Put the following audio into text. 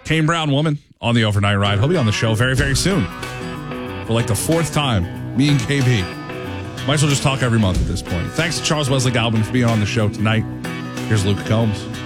Kane Brown Woman on the overnight ride. He'll be on the show very, very soon. For like the fourth time, me and KB. Might as well just talk every month at this point. Thanks to Charles Wesley Galvin for being on the show tonight. Here's Luke Combs.